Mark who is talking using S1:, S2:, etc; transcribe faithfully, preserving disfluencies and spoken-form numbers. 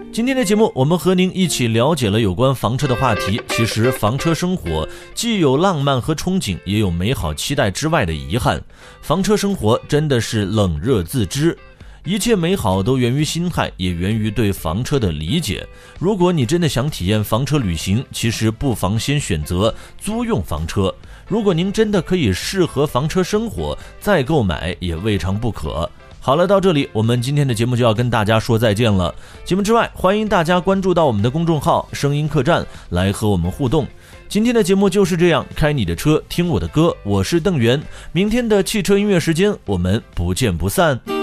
S1: 今天的节目，我们和您一起了解了有关房车的话题。其实房车生活既有浪漫和憧憬，也有美好期待之外的遗憾。房车生活真的是冷热自知，一切美好都源于心态，也源于对房车的理解。如果你真的想体验房车旅行，其实不妨先选择租用房车。如果您真的可以适合房车生活，再购买也未尝不可。好了，到这里我们今天的节目就要跟大家说再见了。节目之外，欢迎大家关注到我们的公众号声音客栈来和我们互动。今天的节目就是这样，开你的车听我的歌，我是邓源。明天的汽车音乐时间，我们不见不散。